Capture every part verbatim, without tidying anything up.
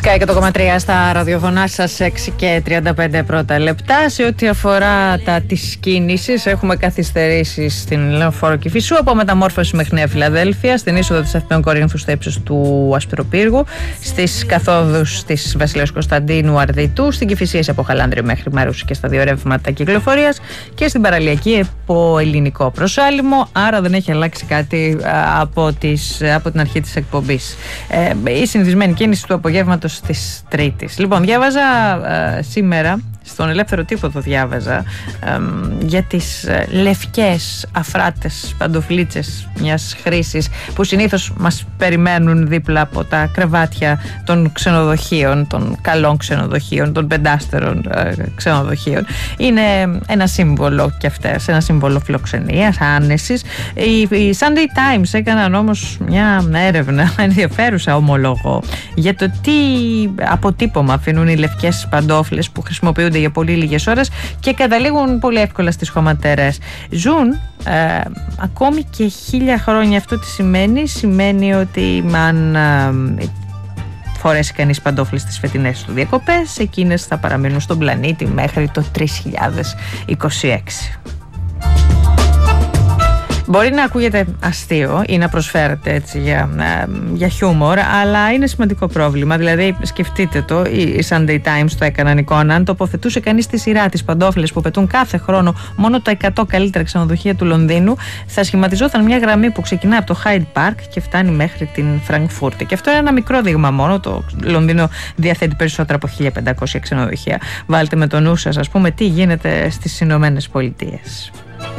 εκατό κόμμα τρία στα ραδιοφωνά σας, έξι και τριάντα πέντε πρώτα λεπτά. Σε ό,τι αφορά τα της κίνησης, έχουμε καθυστερήσεις στην Λεωφόρο Κηφισού από Μεταμόρφωση μέχρι Νέα Φιλαδέλφεια, στην είσοδο της Αθηνών Κορίνθου στο ύψος του Ασπροπύργου, στις καθόδους της Βασιλέως Κωνσταντίνου Αρδιτού, στην Κηφισίαση από Χαλάνδρη μέχρι Μαρούσι και στα δύο ρεύματα κυκλοφορίας και στην παραλιακή από ελληνικό προσάλυμο. Άρα δεν έχει αλλάξει κάτι από, τις, από την αρχή της εκπομπής. Ε, η συνηθισμένη κίνηση του απογεύματος της Τρίτης. Λοιπόν, διάβαζα ε, σήμερα, στον Ελεύθερο Τύπο το διάβαζα, ε, για τις ε, λευκές αφράτες παντοφλίτσες μιας χρήσης που συνήθως μας περιμένουν δίπλα από τα κρεβάτια των ξενοδοχείων, των καλών ξενοδοχείων, των πεντάστερων ε, ξενοδοχείων. Είναι ένα σύμβολο κι αυτές, ένα σύμβολο φιλοξενίας, άνεσης. Οι, οι Sunday Times έκαναν όμως μια έρευνα ενδιαφέρουσα, ομολογώ, για το τι αποτύπωμα αφήνουν οι λευκές παντόφλες που χρησιμοποιούνται για πολύ λίγες ώρες και καταλήγουν πολύ εύκολα στις χωματερές. Ζουν ε, ακόμη και χίλια χρόνια. Αυτό τι σημαίνει? Σημαίνει ότι αν ε, φορέσει κανείς παντόφλες στις φετινές του διακοπές, εκείνες θα παραμείνουν στον πλανήτη μέχρι το τρεις χιλιάδες είκοσι έξι. Μπορεί να ακούγεται αστείο ή να προσφέρεται έτσι για, για χιούμορ, αλλά είναι σημαντικό πρόβλημα. Δηλαδή, σκεφτείτε το, οι Sunday Times το έκαναν εικόνα. Αν τοποθετούσε κανείς στη σειρά τις παντόφλες που πετούν κάθε χρόνο μόνο τα εκατό καλύτερα ξενοδοχεία του Λονδίνου, θα σχηματιζόταν μια γραμμή που ξεκινά από το Hyde Park και φτάνει μέχρι την Φραγκφούρτη. Και αυτό είναι ένα μικρό δείγμα μόνο. Το Λονδίνο διαθέτει περισσότερα από χίλια πεντακόσια ξενοδοχεία. Βάλτε με το νου σας, ας πούμε, τι γίνεται στις Ηνωμένες Πολιτείες.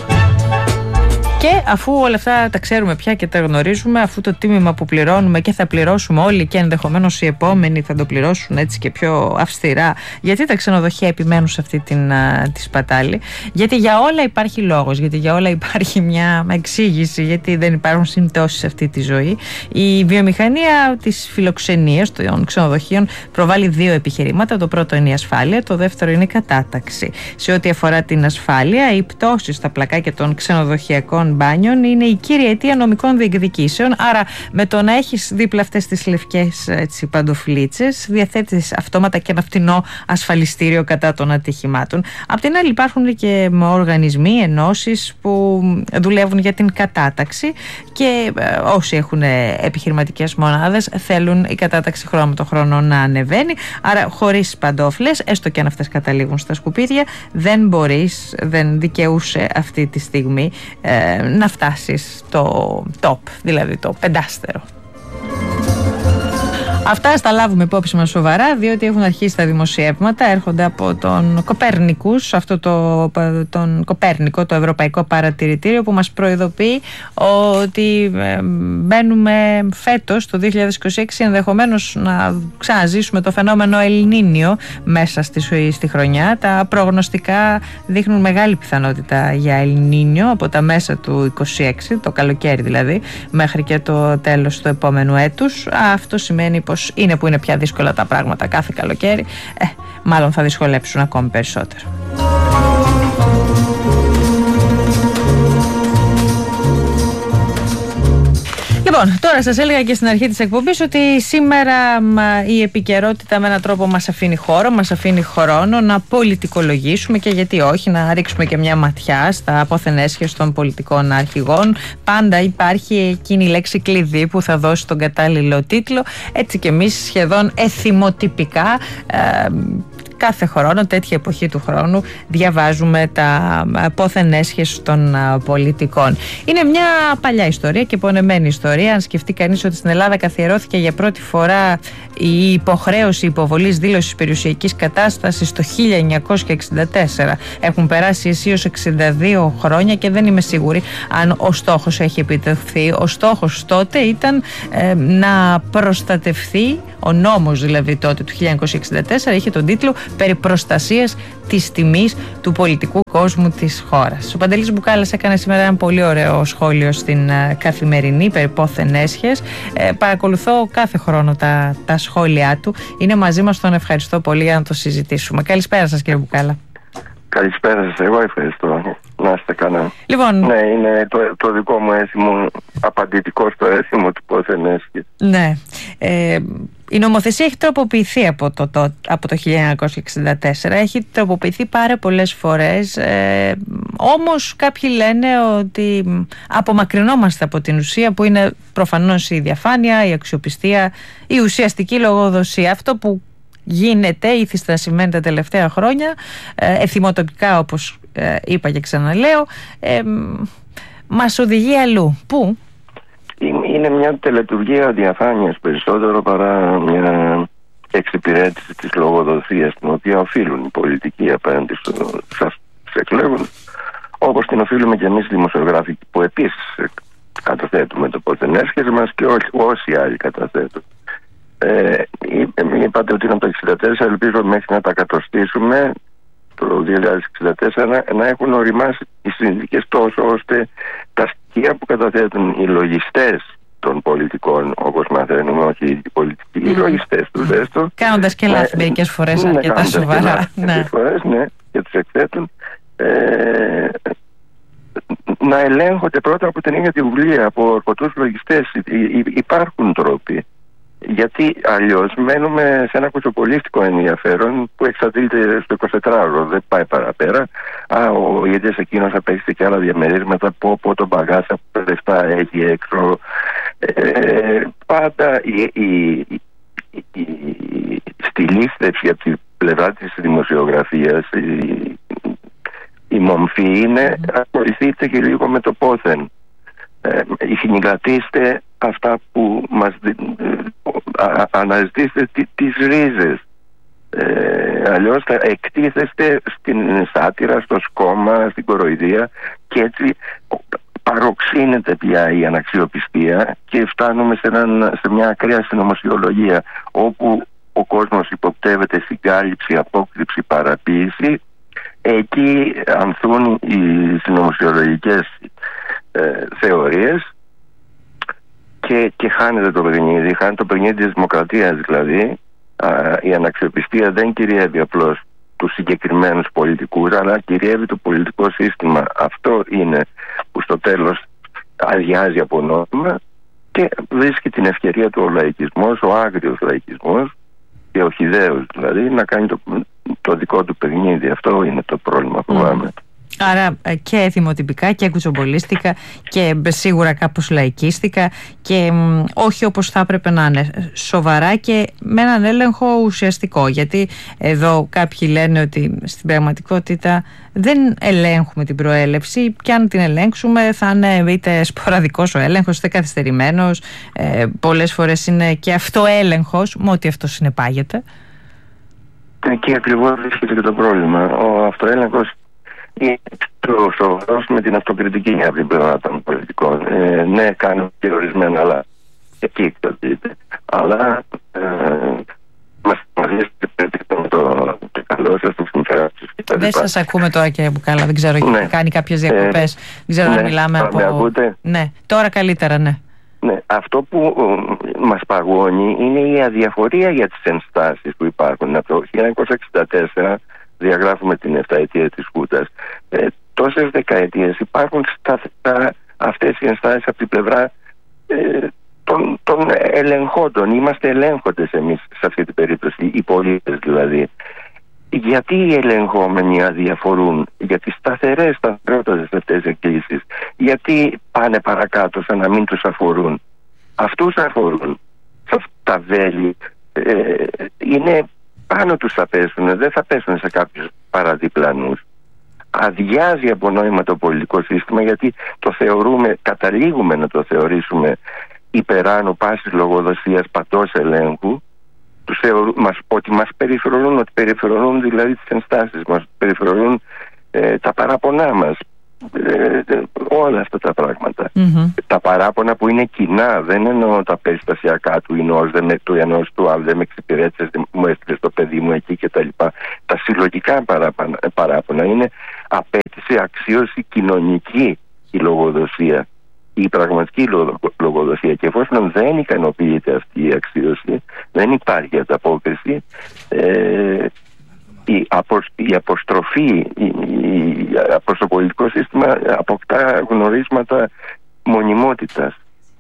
Και αφού όλα αυτά τα ξέρουμε πια και τα γνωρίζουμε, αφού το τίμημα που πληρώνουμε και θα πληρώσουμε όλοι και ενδεχομένως οι επόμενοι θα το πληρώσουν έτσι και πιο αυστηρά, γιατί τα ξενοδοχεία επιμένουν σε αυτή την, α, τη σπατάλη? Γιατί για όλα υπάρχει λόγος, γιατί για όλα υπάρχει μια εξήγηση, γιατί δεν υπάρχουν συμπτώσεις σε αυτή τη ζωή. Η βιομηχανία της φιλοξενίας των ξενοδοχείων προβάλλει δύο επιχειρήματα. Το πρώτο είναι η ασφάλεια, το δεύτερο είναι η κατάταξη. Σε ό,τι αφορά την ασφάλεια, οι πτώσεις στα πλακάκια των ξενοδοχειακών μπάνιων είναι η κύρια αιτία νομικών διεκδικήσεων. Άρα, με το να έχεις δίπλα αυτές τις λευκές έτσι, παντοφλίτσες, διαθέτεις αυτόματα και ένα φτηνό ασφαλιστήριο κατά των ατυχημάτων. Απ' την άλλη, υπάρχουν και οργανισμοί, ενώσεις που δουλεύουν για την κατάταξη και ε, όσοι έχουν επιχειρηματικές μονάδες θέλουν η κατάταξη χρόνο με το χρόνο να ανεβαίνει. Άρα, χωρίς παντόφλες, έστω και αν αυτές καταλήγουν στα σκουπίδια, δεν μπορείς, δεν δικαιούσε αυτή τη στιγμή ε, να φτάσεις στο top, δηλαδή το πεντάστερο. Αυτά στα λάβουμε υπόψη μας σοβαρά, διότι έχουν αρχίσει τα δημοσιεύματα, έρχονται από τον Κοπέρνικους, αυτό το, τον Κοπέρνικο, το Ευρωπαϊκό Παρατηρητήριο, που μας προειδοποιεί ότι μπαίνουμε φέτος, το δύο χιλιάδες είκοσι έξι, ενδεχομένως να ξαναζήσουμε το φαινόμενο Ελνίνιο μέσα στη, στη χρονιά. Τα προγνωστικά δείχνουν μεγάλη πιθανότητα για Ελνίνιο από τα μέσα του είκοσι έξι, το καλοκαίρι δηλαδή, μέχρι και το τέλος του επόμενου έτους. Αυτό σημαίνει πως είναι που είναι πια δύσκολα τα πράγματα κάθε καλοκαίρι, ε, μάλλον θα δυσκολέψουν ακόμη περισσότερο. Λοιπόν, τώρα σας έλεγα και στην αρχή της εκπομπής ότι σήμερα η επικαιρότητα με έναν τρόπο μας αφήνει χώρο, μας αφήνει χρόνο να πολιτικολογήσουμε και γιατί όχι, να ρίξουμε και μια ματιά στα απόθεν έσχες των πολιτικών αρχηγών. Πάντα υπάρχει εκείνη η λέξη κλειδί που θα δώσει τον κατάλληλο τίτλο. Έτσι και εμείς σχεδόν εθιμοτυπικά ε, κάθε χρόνο, τέτοια εποχή του χρόνου, διαβάζουμε τα πόθεν έσχες των πολιτικών. Είναι μια παλιά ιστορία και πονεμένη ιστορία. Αν σκεφτεί κανείς ότι στην Ελλάδα καθιερώθηκε για πρώτη φορά η υποχρέωση υποβολής δήλωσης περιουσιακής κατάστασης το χίλια εννιακόσια εξήντα τέσσερα. Έχουν περάσει αισίως εξήντα δύο χρόνια και δεν είμαι σίγουρη αν ο στόχος έχει επιτευχθεί. Ο στόχος τότε ήταν ε, να προστατευθεί, ο νόμος δηλαδή τότε του χίλια εννιακόσια εξήντα τέσσερα είχε τον τίτλο «Περί προστασίας της τιμής του πολιτικού κόσμου της χώρας». Ο Παντελής Μπουκάλας έκανε σήμερα ένα πολύ ωραίο σχόλιο στην uh, Καθημερινή περί πόθεν έσχες. Ε, παρακολουθώ κάθε χρόνο τα, τα σχόλιά του. Είναι μαζί μας, τον ευχαριστώ πολύ για να το συζητήσουμε. Καλησπέρα σας, κύριε Μπουκάλα. Καλησπέρα σας, εγώ ευχαριστώ. Να είστε καλά. Λοιπόν, ναι, είναι το, το δικό μου έθιμο, απαντητικό στο έθιμο του πόθεν έσχες. Ναι. Ε, η νομοθεσία έχει τροποποιηθεί από το, το, από το χίλια εννιακόσια εξήντα τέσσερα, έχει τροποποιηθεί πάρα πολλές φορές, ε, όμως κάποιοι λένε ότι απομακρυνόμαστε από την ουσία, που είναι προφανώς η διαφάνεια, η αξιοπιστία, η ουσιαστική λογοδοσία. Αυτό που γίνεται, ήθιστα σημαίνει τα τελευταία χρόνια, ε, εθιμοτοπικά όπως ε, είπα και ξαναλέω, ε, μας οδηγεί αλλού. Πού? Είναι μια τελετουργία διαφάνειας περισσότερο παρά μια εξυπηρέτηση της λογοδοσίας, την οποία οφείλουν οι πολιτικοί απέναντι στους εκλέγοντες, όπως την οφείλουμε και εμείς οι δημοσιογράφοι, που επίσης καταθέτουμε το πρωτενέσχες μας και όχι όσοι άλλοι καταθέτουν. Ε, είπατε ότι είναι από το εξήντα τέσσερα, ελπίζω μέχρι να τα κατοστήσουμε το δύο χιλιάδες εξήντα τέσσερα να έχουν οριμάσει οι συνθήκες τόσο ώστε τα στοιχεία που καταθέτουν οι λογιστές των πολιτικών, όπως μαθαίνουμε, όχι οι πολιτικοί, οι λογιστές τους έστω, κάνοντας και λάθη μερικές φορές, ναι, αρκετά σοβαρά, ναι. Μερικές φορές, ναι, και τους εκθέτουν, ε, να ελέγχονται πρώτα από την ίδια τη Βουλή, από ορκωτούς λογιστές. Υπάρχουν τρόποι. Γιατί αλλιώς μένουμε σε ένα κουτσοπολίστικο ενδιαφέρον που εξαντλείται στο εικοσιτετράωρο, δεν πάει παραπέρα. Α, ο ίδιος εκείνος απέκτησε και άλλα διαμερίσματα, πω πω τον μπαγάσα που τα λεφτά έχει έξω. Ε, πάντα η, η, η, η στιλίστευση από την πλευρά της δημοσιογραφίας, η, η μομφή είναι mm. ασχοληθείτε και λίγο με το πόθεν. Ε, συγκρατήστε αυτά που μας α, αναζητήστε τις ρίζες, ε, αλλιώς θα εκτίθεστε στην σάτυρα, στο σκόμμα, στην κοροϊδία, και έτσι παροξύνεται πια η αναξιοπιστία και φτάνουμε σε, έναν, σε μια ακραία συνωμοσιολογία, όπου ο κόσμος υποπτεύεται στην κάλυψη, απόκρυψη, παραποίηση. Εκεί ανθούν οι συνωμοσιολογικές ε, θεωρίες και, και χάνεται το παιχνίδι, χάνεται το παιχνίδι της δημοκρατίας δηλαδή. Α, η αναξιοπιστία δεν κυριεύει απλώς τους συγκεκριμένους πολιτικούς, αλλά κυριεύει το πολιτικό σύστημα. Αυτό είναι που στο τέλος αδειάζει από νόημα και βρίσκει την ευκαιρία του ο λαϊκισμός, ο άγριος λαϊκισμός και ο χυδαίος δηλαδή, να κάνει το, το δικό του παιχνίδι. Αυτό είναι το πρόβλημα, φοβάμαι. Mm. Άρα και δημοτυπικά και κουτσομπολίστικα και σίγουρα κάπως λαϊκίστικα και μ, όχι όπως θα έπρεπε να είναι, σοβαρά και με έναν έλεγχο ουσιαστικό, γιατί εδώ κάποιοι λένε ότι στην πραγματικότητα δεν ελέγχουμε την προέλευση και αν την ελέγξουμε θα είναι είτε σποραδικός ο έλεγχος είτε καθυστερημένος, ε, πολλές φορές είναι και αυτοέλεγχος με ό,τι αυτό συνεπάγεται. Εκεί ακριβώς βρίσκεται και το πρόβλημα. Ο αυτοέλεγχος είναι πιο σοβαρός με την αυτοκριτική από την πλευρά των πολιτικών. Ε, ναι, κάνουν και ορισμένα, αλλά εκεί εκτελείται. Αλλά ε, μας μαζίζετε με το καλό σας, το συμφέρον σας. Δεν σας ακούμε τώρα, κύριε Μπουκάλα, δεν ξέρω γιατί ναι. κάνει κάποιες διακοπές. Ε, δεν ξέρω ναι, αν μιλάμε από... Ναι, τώρα καλύτερα, ναι. Ναι, αυτό που ε, μας παγώνει είναι η αδιαφορία για τις ενστάσεις που υπάρχουν. Από το χίλια εννιακόσια εξήντα τέσσερα διαγράφουμε την εφταετία της Χούντας. Ε, τόσες δεκαετίες υπάρχουν σταθερά αυτές οι ενστάσεις από την πλευρά ε, των, των ελεγχόντων. Είμαστε ελέγχοντες εμείς σε αυτή την περίπτωση, οι πολίτες δηλαδή. Γιατί οι ελεγχόμενοι αδιαφορούν για τις σταθερές σταθερότητες αυτές τις εκκλήσεις? Γιατί πάνε παρακάτω σαν να μην τους αφορούν? Αυτούς αφορούν. Σε αυτά τα βέλη ε, είναι πάνω τους θα πέσουν, δεν θα πέσουν σε κάποιους παραδιπλανούς. Αδειάζει από νόημα το πολιτικό σύστημα, γιατί το θεωρούμε, καταλήγουμε να το θεωρήσουμε υπεράνω πάσης λογοδοσίας, πατός ελέγχου. Τους θεωρούν, μας, ότι μας περιφρονούν, ότι περιφρονούν δηλαδή τις ενστάσεις μας, περιφρονούν ε, τα παράπονά μας, ε, ε, όλα αυτά τα πράγματα. Mm-hmm. Τα παράπονα που είναι κοινά, δεν εννοώ τα περιστασιακά του ενός, δεν του ενός του άλλου, δεν με εξυπηρέτησες, μου έστειλες το παιδί μου εκεί κτλ. Τα, τα συλλογικά παράπονα, παράπονα είναι απέτηση, αξίωση κοινωνική η λογοδοσία, η πραγματική λογοδοσία, και εφόσον δεν ικανοποιείται αυτή η αξίωση, δεν υπάρχει ανταπόκριση, ε, η, απο, η αποστροφή η, η, προς το πολιτικό σύστημα αποκτά γνωρίσματα μονιμότητας.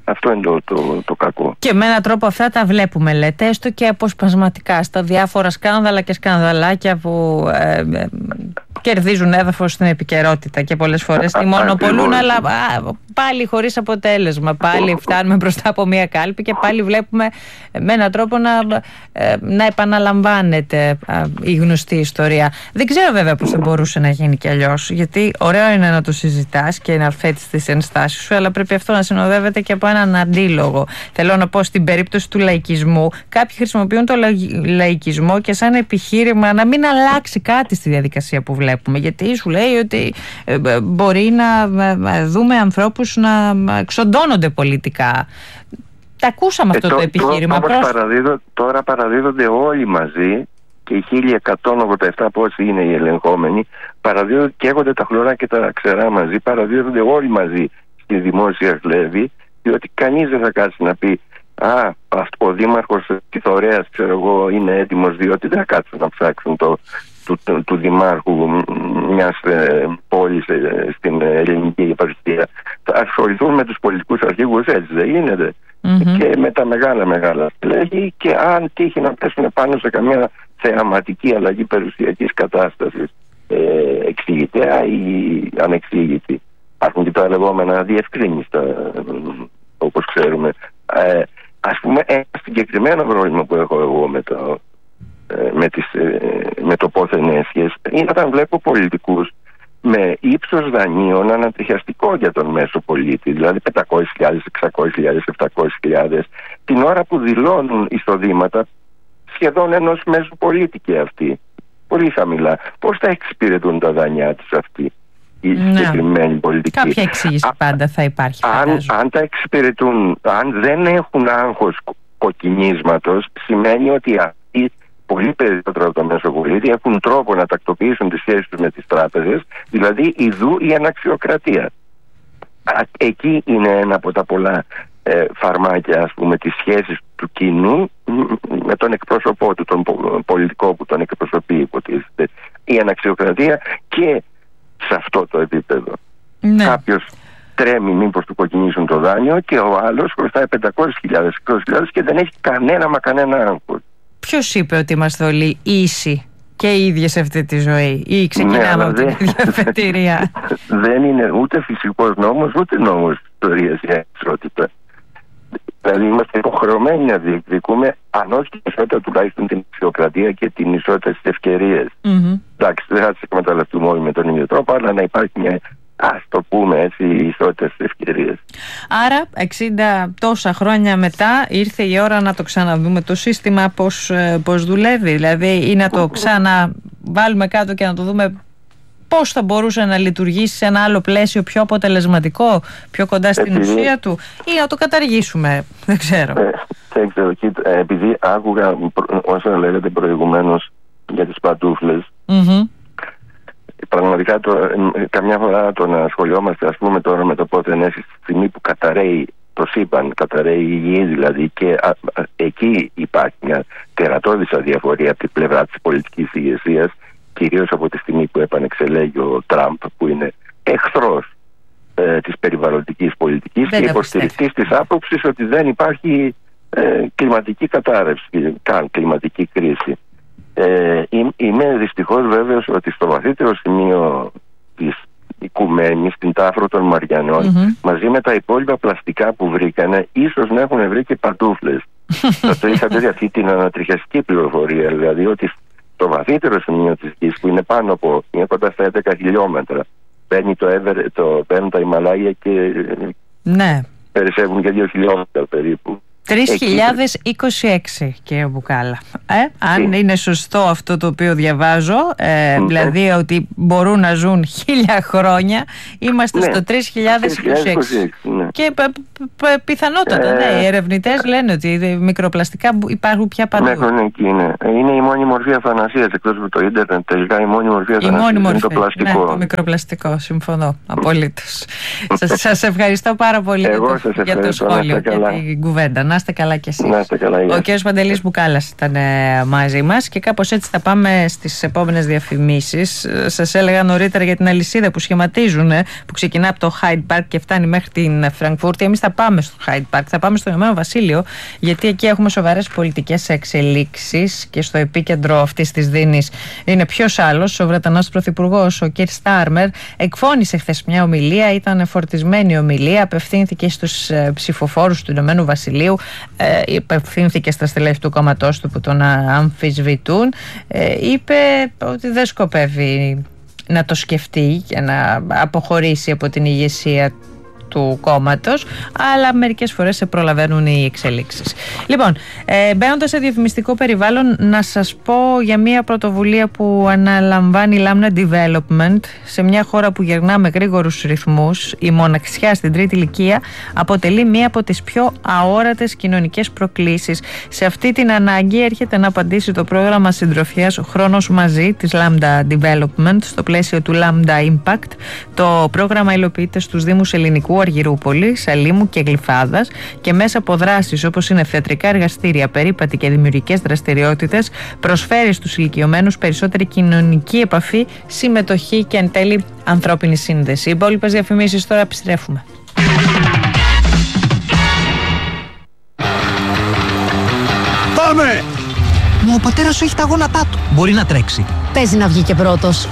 Αυτό είναι το, το, το κακό. Και με έναν τρόπο αυτά τα βλέπουμε, λέτε, έστω και αποσπασματικά στα διάφορα σκάνδαλα και σκανδαλάκια που ε, ε, κερδίζουν έδαφος στην επικαιρότητα και πολλές φορές τη μονοπολούν, αλλά α, πάλι χωρίς αποτέλεσμα. Πάλι φτάνουμε μπροστά από μια κάλπη και πάλι βλέπουμε με έναν τρόπο να, ε, να επαναλαμβάνεται ε, η γνωστή ιστορία. Δεν ξέρω βέβαια πώς θα μπορούσε να γίνει κι αλλιώς, γιατί ωραίο είναι να το συζητάς και να θέτεις τις ενστάσεις σου, αλλά πρέπει αυτό να συνοδεύεται και από έναν αντίλογο. Θέλω να πω, στην περίπτωση του λαϊκισμού, κάποιοι χρησιμοποιούν το λαϊκισμό και σαν επιχείρημα να μην αλλάξει κάτι στη διαδικασία που βλέπουμε. Γιατί σου λέει ότι μπορεί να δούμε ανθρώπους να εξοντώνονται πολιτικά. Τα ακούσαμε αυτό ε, το, το επιχείρημα. Τώρα, προς... παραδίδω, τώρα παραδίδονται όλοι μαζί και οι χίλια εκατόν ογδόντα επτά πόσοι είναι οι ελεγχόμενοι, παραδίδονται, καίγονται τα χλωρά και τα ξερά μαζί, παραδίδονται όλοι μαζί στη δημόσια κλέβη, διότι κανείς δεν θα κάτσει να πει «Α, ο δήμαρχος της Θωρέας, ξέρω εγώ, είναι έτοιμος», διότι δεν θα κάτσουν να ψάξουν το, του, του, του δημάρχου μιας ε, πόλης ε, στην ελληνική επαρχία. Θα ασχοληθούν με τους πολιτικούς αρχηγούς, έτσι δεν γίνεται. Mm-hmm. Και με τα μεγάλα μεγάλα στελέχη, και αν τύχει να πέσουν πάνω σε καμιά θεαματική αλλαγή περιουσιακής κατάστασης, ε, εξηγητέα ή ανεξήγητη. Υπάρχουν και τα λεγόμενα διευκρίνηστα, όπως ξέρουμε. Ε, ας πούμε, ένα συγκεκριμένο πρόβλημα που έχω εγώ με το, με τις, με το πόθεν έσχες είναι όταν βλέπω πολιτικούς με ύψος δανείων ανατριχιαστικό για τον μέσο πολίτη, δηλαδή πεντακόσιες χιλιάδες, εξακόσιες χιλιάδες, επτακόσιες χιλιάδες, την ώρα που δηλώνουν εισοδήματα σχεδόν ενός μέσου πολίτη και αυτοί. Πολύ χαμηλά. Πώς θα εξυπηρετούν τα δανειά τους αυτοί η ναι. συγκεκριμένη πολιτική? Κάποια εξήγηση Α, πάντα θα υπάρχει. Αν, αν τα εξυπηρετούν, αν δεν έχουν άγχος κοκκινίσματος, σημαίνει ότι αυτοί πολύ περισσότερο από το μέσο πολίτη έχουν τρόπο να τακτοποιήσουν τις σχέσεις τους με τις τράπεζες, δηλαδή ιδού η αναξιοκρατία. Εκεί είναι ένα από τα πολλά ε, φαρμάκια, ας πούμε, τις σχέσεις του κοινού με τον εκπρόσωπό του, τον πολιτικό που τον εκπροσωπεί, υποτίθεται. Η αναξιοκρατία και σε αυτό το επίπεδο. Ναι. Κάποιος τρέμει μήπως του κοκκινήσουν το δάνειο και ο άλλος χρωστάει πεντακόσιες χιλιάδες, είκοσι χιλιάδες και δεν έχει κανένα μα κανένα άγχος. Ποιος είπε ότι είμαστε όλοι ίσοι και οι ίδιοι σε αυτή τη ζωή, ή ξεκινάμε ναι, από την ίδια αφετηρία? Δεν είναι ούτε φυσικός νόμος ούτε νόμος ιστορίας η ισότητα. Δηλαδή είμαστε υποχρεωμένοι να διεκδικούμε, αν όχι την ισότητα, τουλάχιστον την αξιοκρατία και την ισότητα στις ευκαιρίες. Mm-hmm. Εντάξει, δεν θα τις εκμεταλλευτούμε όλοι με τον ίδιο τρόπο, αλλά να υπάρχει μια, ας το πούμε έτσι, ισότητα στις ευκαιρίες. Άρα εξήντα τόσα χρόνια μετά ήρθε η ώρα να το ξαναδούμε το σύστημα πώς, πώς δουλεύει, δηλαδή, ή να το ξαναβάλουμε κάτω και να το δούμε πώς θα μπορούσε να λειτουργήσει σε ένα άλλο πλαίσιο πιο αποτελεσματικό, πιο κοντά στην επειδή... ουσία του, ή να το καταργήσουμε, δεν ξέρω. Ε, δεν ξέρω, κοίτα, επειδή άκουγα όσα λέγατε προηγουμένως για τις παντούφλες, mm-hmm. πραγματικά το, καμιά φορά το να ασχολιόμαστε, ας πούμε, τώρα με το πόθεν έσχες στη στιγμή που καταραίει το σύμπαν, καταραίει η γη δηλαδή, και α, α, εκεί υπάρχει μια τερατώδης αδιαφορία από την πλευρά της πολιτικής ηγεσίας, κυρίως από τη στιγμή που επανεξελέγει ο Τραμπ, που είναι εχθρός ε, της περιβαλλοντικής πολιτικής δεν και υποστηρικτής της άποψης ότι δεν υπάρχει ε, κλιματική κατάρρευση, καν κλιματική κρίση. Ε, είμαι δυστυχώς βέβαιος ότι στο βαθύτερο σημείο της οικουμένης, στην Τάφρο των Μαριανών, mm-hmm. μαζί με τα υπόλοιπα πλαστικά που βρήκανε, ίσως να έχουν βρει και παντούφλες. Θα το είχατε δει αυτή την ανατριχιαστική πληροφορία, δηλαδή ότι το βαθύτερο σημείο της γης, που είναι πάνω από, είναι κοντά στα έντεκα χιλιόμετρα, παίρνει το Ever, το, παίρνουν τα Ιμαλάια και ναι. περισσεύουν και δύο χιλιόμετρα περίπου. τρεις χιλιάδες είκοσι έξι, κύριε Μπουκάλα. Ε, αν Τι? είναι σωστό αυτό το οποίο διαβάζω, ε, mm-hmm. δηλαδή ότι μπορούν να ζουν χίλια χρόνια, είμαστε ναι. στο τρεις χιλιάδες είκοσι έξι. Ναι. Και π, π, πιθανότατα, ε, ναι, οι ερευνητές λένε ότι οι μικροπλαστικά υπάρχουν πια παντού. Μέχρι εκεί είναι. Είναι η μόνη μορφή αθανασίας, εκτός από το ίντερνετ, τελικά η μόνη μορφή αθανασίας είναι το πλαστικό. Ναι, το μικροπλαστικό, συμφωνώ, απολύτως. σας, σας ευχαριστώ πάρα πολύ Εγώ το, για το σχόλιο και την κουβέντα. Να είστε καλά κι εσείς. Ο κ. Παντελής Μπουκάλας ήταν ε, μαζί μας και κάπως έτσι θα πάμε στις επόμενες διαφημίσεις. Σας έλεγα νωρίτερα για την αλυσίδα που σχηματίζουν, ε, που ξεκινά από το Hyde Park και φτάνει μέχρι την Φραγκφούρτη. Εμείς θα πάμε στο Hyde Park, θα πάμε στο Ηνωμένο Βασίλειο, γιατί εκεί έχουμε σοβαρές πολιτικές εξελίξεις και στο επίκεντρο αυτής της δίνης είναι ποιος άλλος, ο Βρετανός Πρωθυπουργός, ο Κίρ Στάρμερ. Εκφώνησε χθες μια ομιλία, ήταν φορτισμένη ομιλία, απευθύνθηκε στους ε, ψηφοφόρους του Ηνωμένου Βασιλείου, ε, απευθύνθηκε στα στελέχη του κόμματός του που τον αμφισβητούν. Ε, είπε ότι δεν σκοπεύει να το σκεφτεί και να αποχωρήσει από την ηγεσία του κόμματος, αλλά μερικές φορές σε προλαβαίνουν οι εξελίξεις. Λοιπόν, ε, μπαίνοντας σε διαφημιστικό περιβάλλον, να σας πω για μια πρωτοβουλία που αναλαμβάνει η Lambda Development σε μια χώρα που γερνά με γρήγορους ρυθμούς. Η μοναξιά στην τρίτη ηλικία αποτελεί μία από τις πιο αόρατες κοινωνικές προκλήσεις. Σε αυτή την ανάγκη έρχεται να απαντήσει το πρόγραμμα συντροφιάς Χρόνος Μαζί της Lambda Development στο πλαίσιο του Lambda Impact. Το πρόγραμμα υλοποιείται στους Δήμους Ελληνικού, Αργυρούπολης, Αλήμου και Γλυφάδας και μέσα από δράσεις όπως είναι θεατρικά εργαστήρια, περίπατη και δημιουργικές δραστηριότητες προσφέρει στους ηλικιωμένους περισσότερη κοινωνική επαφή, συμμετοχή και εν τέλει ανθρώπινη σύνδεση. Οι υπόλοιπες διαφημίσεις τώρα επιστρέφουμε. Πάμε! Μα ο πατέρας σου έχει τα γόνατά του. Μπορεί να τρέξει. Παίζει να βγει και πρώτος.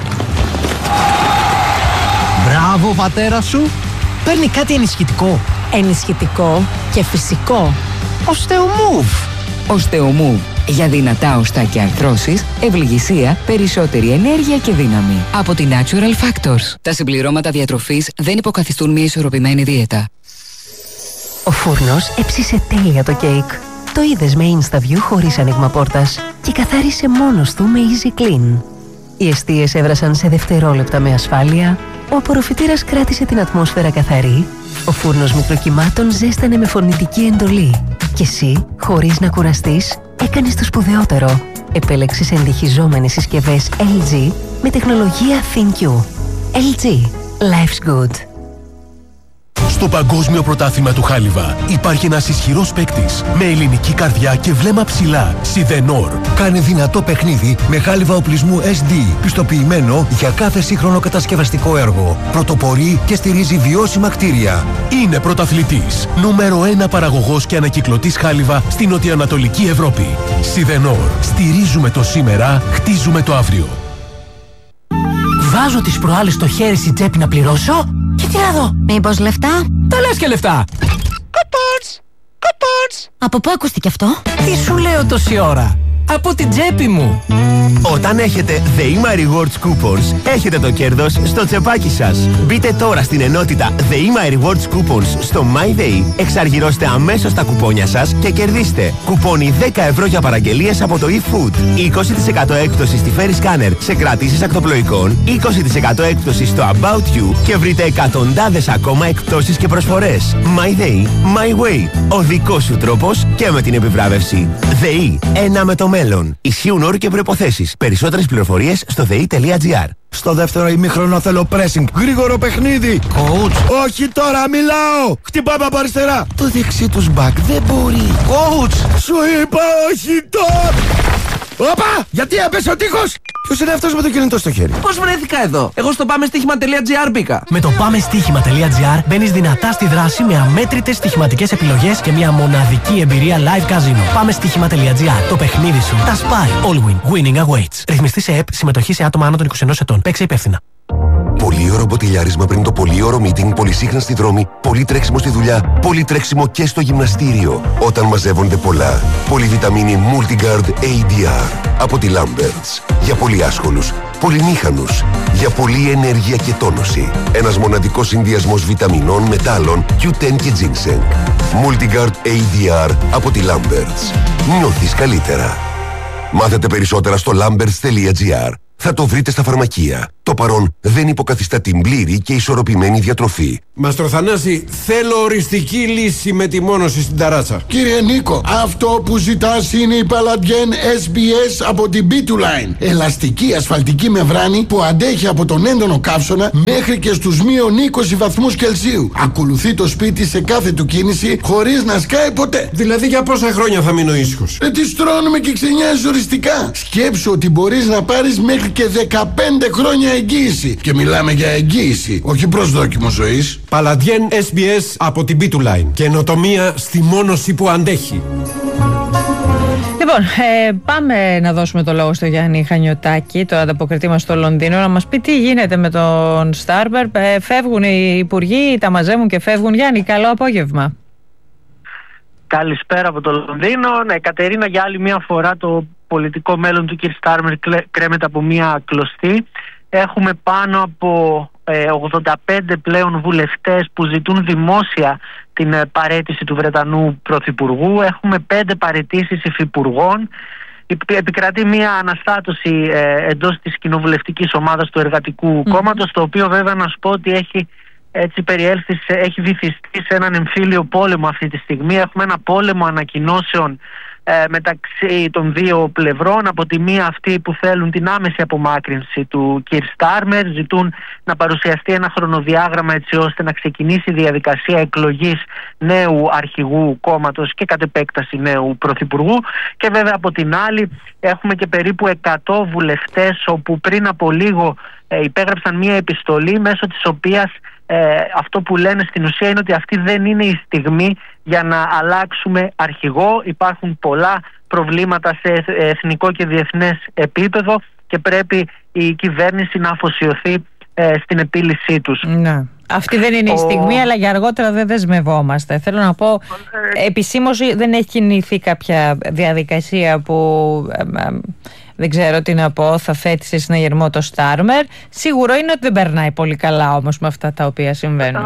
Μπράβο, πατέρα σου. Παίρνει κάτι ενισχυτικό. Ενισχυτικό και φυσικό. Osteomove. Osteomove. Για δυνατά οστά και αρθρώσεις, ευληγησία, περισσότερη ενέργεια και δύναμη. Από τη Natural Factors. Τα συμπληρώματα διατροφής δεν υποκαθιστούν μια ισορροπημένη δίαιτα. Ο φούρνος έψισε τέλεια το κέικ. Το είδες με InstaView χωρίς ανοίγμα πόρτας και καθάρισε μόνος του με Easy Clean. Οι εστίες έβρασαν σε δευτερόλεπτα με ασφάλεια, ο απορροφητήρας κράτησε την ατμόσφαιρα καθαρή, ο φούρνος μικροκυμάτων ζέστανε με φωνητική εντολή και εσύ, χωρίς να κουραστείς, έκανες το σπουδαιότερο. Επέλεξες εντυχιζόμενες συσκευές ελ τζι με τεχνολογία ThinQ. ελ τζι. Life's good. Στο Παγκόσμιο Πρωτάθλημα του Χάλιβα υπάρχει ένας ισχυρός παίκτης με ελληνική καρδιά και βλέμμα ψηλά. Σιδενόρ. Κάνει δυνατό παιχνίδι με χάλιβα οπλισμού ες ντι, πιστοποιημένο για κάθε σύγχρονο κατασκευαστικό έργο. Πρωτοπορεί και στηρίζει βιώσιμα κτίρια. Είναι πρωταθλητής. Νούμερο ένα παραγωγός και ανακυκλωτής χάλιβα στην νοτιοανατολική Ευρώπη. Σιδενόρ. Στηρίζουμε το σήμερα, χτίζουμε το αύριο. Βάζω τις προάλλες στο χέρι στην τσέπη να πληρώσω και τι να δω. Μήπως λεφτά? Τα λες και λεφτά. Κοπότς! Κοπότς! Από πού ακούστηκε αυτό? Τι σου λέω τόση ώρα? Από την τσέπη μου. Όταν έχετε The Ema Rewards Coupons, έχετε το κέρδος στο τσεπάκι σας. Μπείτε τώρα στην ενότητα The Ema Rewards Coupons στο MyDay, εξαργυρώστε αμέσως τα κουπόνια σας και κερδίστε κουπόνι δέκα ευρώ για παραγγελίες από το eFood, είκοσι τοις εκατό έκπτωση στη Ferry Scanner σε κρατήσεις ακτοπλοϊκών, είκοσι τοις εκατό έκπτωση στο About You και βρείτε εκατοντάδες ακόμα εκπτώσεις και προσφορές. MyDay, My Way, ο δικός σου τρόπος και με την επιβράβευση. ΔΕΗ, ένα με το μέλλον. Ισχύουν όροι και προϋποθέσεις. Περισσότερες πληροφορίες στο δε ι τελεία τζι άρ. Στο δεύτερο ημίχρονο θέλω pressing. Γρήγορο παιχνίδι. Coach. Όχι τώρα, μιλάω. Χτυπάμε από αριστερά. Το δεξί τους μπακ δεν μπορεί. Coach. Σου είπα όχι τώρα. Όπα! Γιατί έπεσε ο τείχος! Ποιος είναι αυτός με το κινητό στο χέρι? Πώς βρέθηκα εδώ? Εγώ στο πάμε στοίχημα τελεία τζι άρ μπήκα. Με το πάμε στοίχημα τελεία τζι άρ μπαίνεις δυνατά στη δράση με αμέτρητες στοιχηματικές επιλογές και μια μοναδική εμπειρία live casino. Πάμε στοίχημα τελεία τζι άρ. Το παιχνίδι σου τα σπάει. All win. Winning awaits. Ρυθμιστή σε ΕΠ. Συμμετοχή σε άτομα άνω των είκοσι ενός ετών. Παίξε υπεύθυνα. Πολύωρο μποτιλιάρισμα πριν το πολύωρο meeting, πολυσύχναστη δρόμη, πολύ τρέξιμο στη δουλειά, πολύ τρέξιμο και στο γυμναστήριο. Όταν μαζεύονται πολλά. Πολυβιταμίνη Multigard έι ντι αρ από τη Lamberts. Για πολύ άσχολους, πολυμήχανους, για πολλή ενέργεια και τόνωση. Ένας μοναδικός συνδυασμός βιταμινών, μετάλλων, κιου τεν και ginseng. Multigard έι ντι αρ από τη Lamberts. Νιώθεις καλύτερα. Μάθετε περισσότερα στο lamberts τελεία τζι άρ. Θα το βρείτε στα φαρμακεία. Το παρόν δεν υποκαθιστά την πλήρη και ισορροπημένη διατροφή. Μαστρο Θανάση, θέλω οριστική λύση με τη μόνωση στην ταράτσα. Κύριε Νίκο, αυτό που ζητάς είναι η Palladian ες μπι ες από την μπι του Line. Ελαστική ασφαλτική μεμβράνη που αντέχει από τον έντονο καύσωνα μέχρι και στους μείον είκοσι βαθμούς Κελσίου. Ακολουθεί το σπίτι σε κάθε του κίνηση χωρίς να σκάει ποτέ. Δηλαδή για πόσα χρόνια θα μείνω ήσυχος? Ε, τη στρώνουμε και ξενιάζεις οριστικά. Σκέψου ότι μπορείς να πάρεις μέχρι και δεκαπέντε χρόνια μια εγγύηση. Και μιλάμε για εγγύηση, όχι προσδόκιμο ζωής. Παλαντιέν ες μπι ες από την Bituline. Καινοτομία στη μόνωση που αντέχει. Λοιπόν, ε, πάμε να δώσουμε το λόγο στο Γιάννη Χανιωτάκη, το ανταποκριτή μας στο Λονδίνο, να μας πει τι γίνεται με τον Στάρμερ. Ε, φεύγουν οι υπουργοί, τα μαζεύουν και φεύγουν. Γιάννη, καλό απόγευμα. Καλησπέρα από το Λονδίνο. Ναι, Κατερίνα, για άλλη μια φορά το πολιτικό μέλλον του κ. Στάρμερ κρέμεται από μια κλωστή. Έχουμε πάνω από ε, ογδόντα πέντε πλέον βουλευτές που ζητούν δημόσια την ε, παραίτηση του Βρετανού Πρωθυπουργού. Έχουμε πέντε παραιτήσεις υφυπουργών. Επικρατεί μια αναστάτωση ε, εντός της κοινοβουλευτικής ομάδας του Εργατικού mm. Κόμματος, το οποίο βέβαια να σου πω ότι έχει έτσι περιέλθει, σε, έχει βυθιστεί σε έναν εμφύλιο πόλεμο αυτή τη στιγμή. Έχουμε ένα πόλεμο ανακοινώσεων ε, μεταξύ των δύο πλευρών. Από τη μία αυτοί που θέλουν την άμεση απομάκρυνση του κ. Στάρμερ, ζητούν να παρουσιαστεί ένα χρονοδιάγραμμα έτσι ώστε να ξεκινήσει η διαδικασία εκλογής νέου αρχηγού κόμματος και κατ' επέκταση νέου πρωθυπουργού. Και βέβαια από την άλλη έχουμε και περίπου εκατό βουλευτές όπου πριν από λίγο ε, υπέγραψαν μια επιστολή μέσω της οποίας Ε, αυτό που λένε στην ουσία είναι ότι αυτή δεν είναι η στιγμή για να αλλάξουμε αρχηγό. Υπάρχουν πολλά προβλήματα σε εθνικό και διεθνές επίπεδο και πρέπει η κυβέρνηση να αφοσιωθεί ε, στην επίλυσή τους. Να. Αυτή δεν είναι η στιγμή, Ο... αλλά για αργότερα δεν δεσμευόμαστε. Θέλω να πω, ε... επισήμως δεν έχει κινηθεί κάποια διαδικασία που... Ε, ε, δεν ξέρω τι να πω, θα θέτει σε συναγερμό το Στάρμερ. Σίγουρο είναι ότι δεν περνάει πολύ καλά όμως με αυτά τα οποία συμβαίνουν.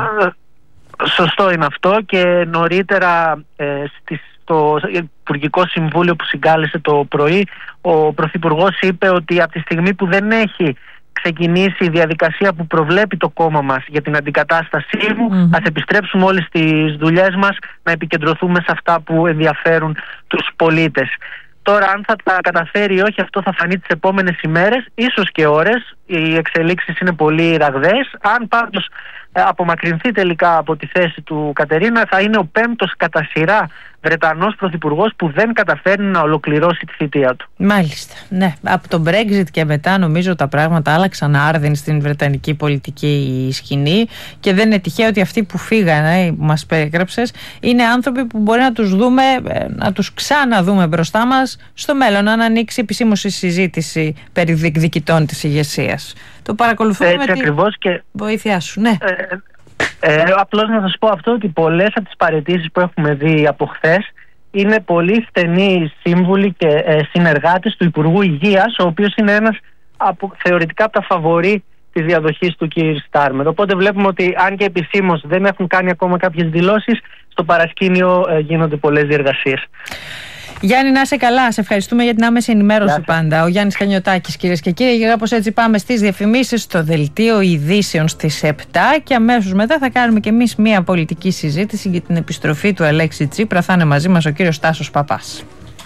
Σωστό είναι αυτό και νωρίτερα ε, στο Υπουργικό Συμβούλιο που συγκάλεσε το πρωί, ο Πρωθυπουργός είπε ότι από τη στιγμή που δεν έχει ξεκινήσει η διαδικασία που προβλέπει το κόμμα μας για την αντικατάστασή μου, mm-hmm. ας επιστρέψουμε όλες τις δουλειές μας να επικεντρωθούμε σε αυτά που ενδιαφέρουν τους πολίτες. Τώρα αν θα τα καταφέρει ή όχι, αυτό θα φανεί τις επόμενες ημέρες, ίσως και ώρες. Οι εξελίξεις είναι πολύ ραγδαίες. Αν πάντως απομακρυνθεί τελικά από τη θέση του Κατερίνα, θα είναι ο πέμπτος κατά σειρά Βρετανός πρωθυπουργός που δεν καταφέρνει να ολοκληρώσει τη θητεία του. Μάλιστα. Ναι. Από το Brexit και μετά νομίζω τα πράγματα άλλαξαν άρδιν στην βρετανική πολιτική σκηνή και δεν είναι τυχαίο ότι αυτοί που φύγανε, που μας περιγράψες, είναι άνθρωποι που μπορεί να τους δούμε, να τους ξαναδούμε μπροστά μας στο μέλλον, αν ανοίξει επισήμως η συζήτηση περί διεκδικητών της ηγεσίας. Το παρακολουθούμε Έτσι, με τη ακριβώς και... βοήθειά σου. Ναι. Ε, Ε, απλώς να σας πω αυτό, ότι πολλές από τις παραιτήσεις που έχουμε δει από χθες είναι πολύ στενοί σύμβουλοι και ε, συνεργάτες του Υπουργού Υγείας, ο οποίος είναι ένας από, θεωρητικά από τα φαβορί της διαδοχής του κ. Στάρμερ. Οπότε βλέπουμε ότι αν και επισήμως δεν έχουν κάνει ακόμα κάποιες δηλώσεις, στο παρασκήνιο ε, γίνονται πολλές διεργασίες. Γιάννη, να είσαι καλά. Σε ευχαριστούμε για την άμεση ενημέρωση πάντα. Ο Γιάννης Χανιωτάκης, κυρίες και κύριοι. Όπως έτσι πάμε στις διαφημίσεις, στο δελτίο ειδήσεων στις επτά και αμέσως μετά θα κάνουμε και εμείς μια πολιτική συζήτηση για την επιστροφή του Αλέξη Τσίπρα. Θα είναι μαζί μας ο κύριος Τάσος Παπάς.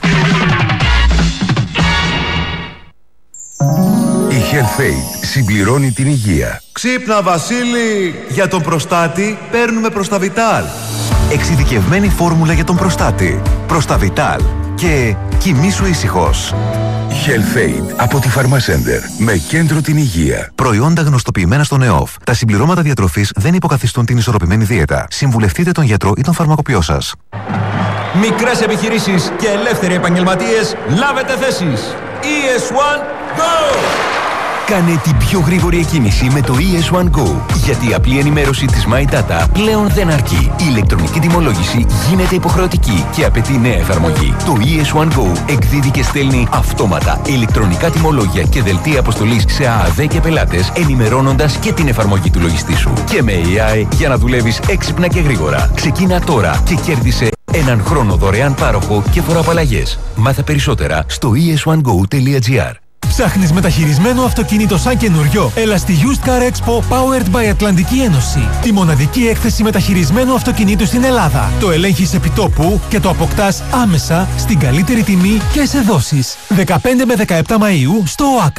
Η HealthAid συμπληρώνει την υγεία. Ξύπνα Βασίλη! Για τον προστάτη παίρνουμε Προσταβιτάλ. Εξειδικευμένη φόρμουλα για τον προστάτη. Προσταβιτάλ. Και κοιμήσου ήσυχος. HealthAid από τη Pharmacenter. Με κέντρο την υγεία. Προϊόντα γνωστοποιημένα στον ΕΟΦ. Τα συμπληρώματα διατροφής δεν υποκαθιστούν την ισορροπημένη δίαιτα. Συμβουλευτείτε τον γιατρό ή τον φαρμακοποιό σας. Μικρές επιχειρήσεις και ελεύθεροι επαγγελματίες, λάβετε θέσεις. ι ες ουάν Go! Κάνε την πιο γρήγορη εκκίνηση με το ι ες ουάν Go. Γιατί η απλή ενημέρωση της My Data πλέον δεν αρκεί. Η ηλεκτρονική τιμολόγηση γίνεται υποχρεωτική και απαιτεί νέα εφαρμογή. Το ι ες ουάν Go εκδίδει και στέλνει αυτόματα ηλεκτρονικά τιμολόγια και δελτία αποστολής σε ΑΑΔ και πελάτες, ενημερώνοντας και την εφαρμογή του λογιστή σου. Και με έι άι για να δουλεύεις έξυπνα και γρήγορα. Ξεκίνα τώρα και κέρδισε έναν χρόνο δωρεάν πάροχο και φοροαπαλλαγές. Μάθε περισσότερα στο ι ες ουάν γκο τελεία τζι άρ. Ψάχνεις μεταχειρισμένο αυτοκίνητο σαν καινούριο? Έλα στη Used Car Expo Powered by Ατλαντική Ένωση. Τη μοναδική έκθεση μεταχειρισμένου αυτοκινήτου στην Ελλάδα. Το ελέγχεις επιτόπου και το αποκτάς άμεσα στην καλύτερη τιμή και σε δόσεις. δεκαπέντε με δεκαεπτά Μαΐου στο ΟΑΚΑ.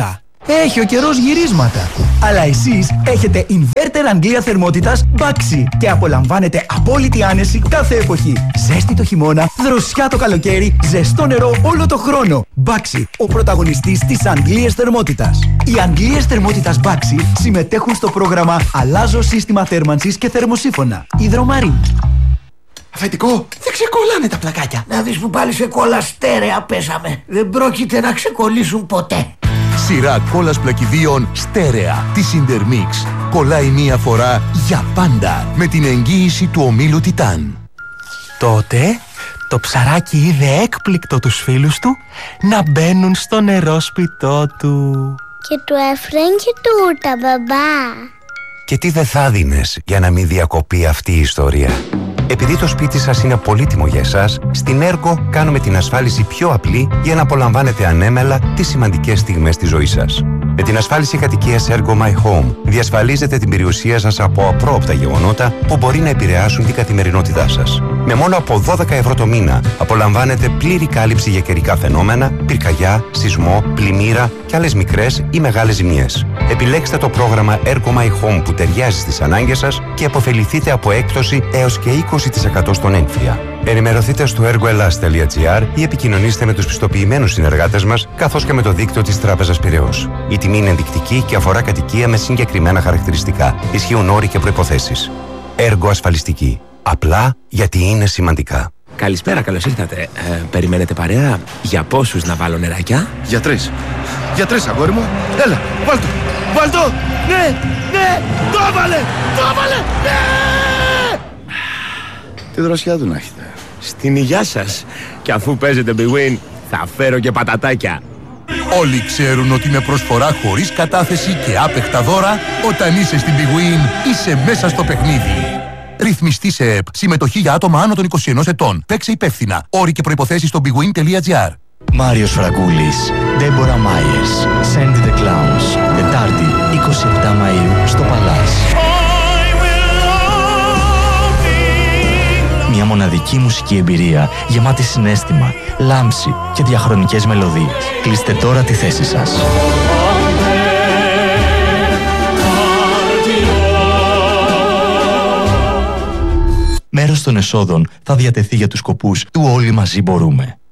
Έχει ο καιρός γυρίσματα. Αλλά εσείς έχετε inverter Αγγλία θερμότητας Baxi και απολαμβάνετε απόλυτη άνεση κάθε εποχή. Ζέστη το χειμώνα, δροσιά το καλοκαίρι, ζεστό νερό όλο το χρόνο. Baxi, ο πρωταγωνιστής της Αγγλίας θερμότητας. Οι Αγγλίες θερμότητας Baxi συμμετέχουν στο πρόγραμμα Αλλάζω σύστημα θέρμανσης και θερμοσύφωνα. Υδρομαρή. Αφεντικό, δεν ξεκολλάνε τα πλακάκια. Να δεις που πάλι σε κόλλα στέρεα πέσαμε. Δεν πρόκειται να ξεκολλήσουν ποτέ. Σειρά κόλλας πλακιδίων στέρεα της Intermix. Κολλάει μία φορά για πάντα με την εγγύηση του ομίλου Τιτάν. Τότε το ψαράκι είδε έκπληκτο τους φίλους του να μπαίνουν στο νερόσπιτό του. Και του έφεραν και τούρτα, μπαμπά. Και τι δεν θα δίνες για να μην διακοπεί αυτή η ιστορία. Επειδή το σπίτι σας είναι πολύτιμο για εσάς, στην Ergo κάνουμε την ασφάλιση πιο απλή για να απολαμβάνετε ανέμελα τις σημαντικές στιγμές της ζωής σας. Με την ασφάλιση κατοικίας Ergo My Home διασφαλίζετε την περιουσία σας από απρόοπτα γεγονότα που μπορεί να επηρεάσουν την καθημερινότητά σας. Με μόνο από δώδεκα ευρώ το μήνα απολαμβάνετε πλήρη κάλυψη για καιρικά φαινόμενα, πυρκαγιά, σεισμό, πλημμύρα και άλλες μικρές ή μεγάλες ζημιές. Επιλέξτε το πρόγραμμα Ergo My Home που ταιριάζει στις ανάγκες σας και αποφεληθείτε από έκπτωση έως και είκοσι τοις εκατό στον έμφυα. Ενημερωθείτε στο ergoelas τελεία gr ή επικοινωνήστε με τους πιστοποιημένους συνεργάτες μας καθώς και με το δίκτυο της Τράπεζας Πειραιώς. Η τιμή είναι ενδεικτική και αφορά κατοικία με συγκεκριμένα χαρακτηριστικά. Ισχύουν όροι και προϋποθέσεις. Ergo ασφαλιστική. Απλά γιατί είναι σημαντικά. Καλησπέρα, καλώς ήρθατε. Ε, περιμένετε παρέα? Για πόσους να βάλω νεράκια? Για τρεις. Για τρεις, αγόρι μου. Έλα, βάλ' το. Βάλ' το. Ναι, ναι, το έβαλε, το έβαλε, ναι! Τι δροσιά του να έχετε. Στην υγειά σας. Και αφού παίζετε Big Win, θα φέρω και πατατάκια. Όλοι ξέρουν ότι με προσφορά χωρίς κατάθεση και άπεχτα δώρα, όταν είσαι στην Big Win, είσαι μέσα στο παιχνίδι. Ρυθμιστή σε ΕΠ. Συμμετοχή για άτομα άνω των είκοσι ενός ετών. Παίξε υπεύθυνα. Όροι και προϋποθέσεις στο big win τελεία gr. Μάριος Φραγκούλης, Ντέμπορα Μάιερς, Sandy the Clowns. Τετάρτη, εικοστή εβδόμη Μαΐου, στο Παλάς. Μια μοναδική μουσική εμπειρία γεμάτη συναίσθημα, λάμψη και διαχρονικές μελωδίες. Κλείστε τώρα τη θέση σας. Μέρος των εσόδων θα διατεθεί για τους σκοπούς του «Όλοι μαζί μπορούμε».